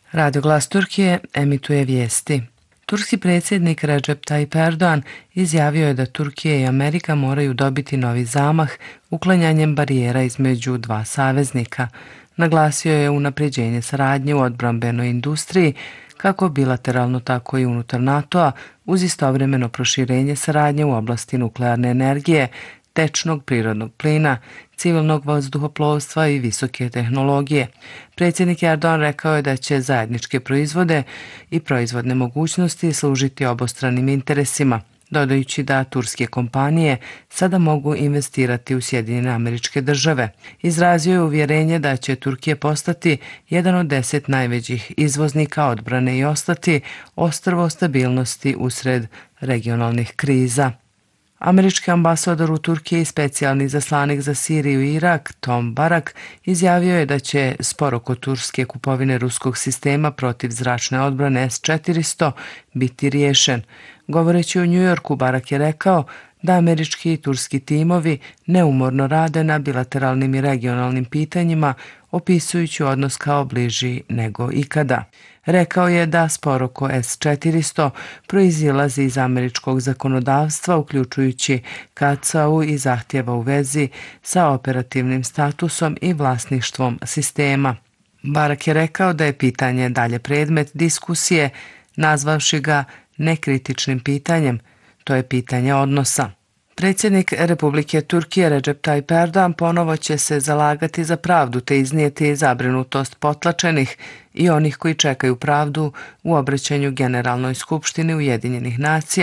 Radio Glas Turkije emituje vijesti. Turski predsjednik Recep Tayyip Erdogan izjavio je da Turkija i Amerika moraju dobiti novi zamah uklanjanjem barijera između dva saveznika. Naglasio je unapređenje saradnje u odbrambenoj industriji, kako bilateralno tako i unutar NATO-a, uz istovremeno proširenje saradnje u oblasti nuklearne energije, tečnog prirodnog plina, civilnog vazduhoplovstva i visoke tehnologije. Predsjednik Erdogan rekao je da će zajedničke proizvode i proizvodne mogućnosti služiti obostranim interesima, dodajući da turske kompanije sada mogu investirati u Sjedinjene Američke Države. Izrazio je uvjerenje da će Turkija postati jedan od 10 najvećih izvoznika odbrane i ostati ostrvo stabilnosti usred regionalnih kriza. Američki ambasador u Turkiji i specijalni izaslanik za Siriju i Irak, Tom Barak, izjavio je da će spor oko turske kupovine ruskog sistema protiv zračne odbrane S-400 biti riješen. Govoreći u Njujorku, Barak je rekao da američki i turski timovi neumorno rade na bilateralnim i regionalnim pitanjima, opisujući odnos kao bliži nego ikada. Rekao je da spor oko S-400 proizilazi iz američkog zakonodavstva, uključujući KACAU i zahtjeva u vezi sa operativnim statusom i vlasništvom sistema. Barak je rekao da je pitanje dalje predmet diskusije, nazvavši ga nekritičnim pitanjem, to je pitanje odnosa. Predsjednik Republike Turkije Recep Tayyip Erdogan ponovo će se zalagati za pravdu te iznijeti zabrinutost potlačenih i onih koji čekaju pravdu u obraćanju Generalnoj skupštini Ujedinjenih nacija